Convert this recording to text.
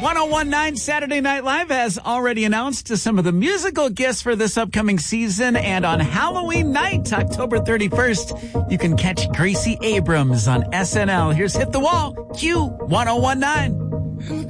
1019 Saturday Night Live has already announced some of the musical guests for this upcoming season. And on Halloween night, October 31st, you can catch Gracie Abrams on SNL. Here's Hit the Wall, Q1019.